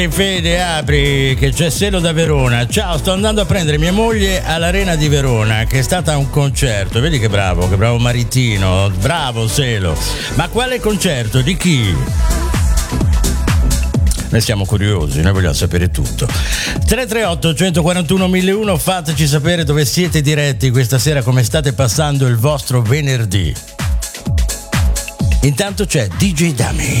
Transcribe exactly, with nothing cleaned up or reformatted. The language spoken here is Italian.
Fede, apri che c'è Selo da Verona. Ciao, sto andando a prendere mia moglie all'Arena di Verona, che è stata a un concerto. Vedi che bravo, che bravo Maritino. Bravo Selo. Ma quale concerto? Di chi? Noi siamo curiosi, noi vogliamo sapere tutto. tre tre otto uno quattro uno uno zero uno, fateci sapere dove siete diretti questa sera, come state passando il vostro venerdì. Intanto c'è D J Dummy.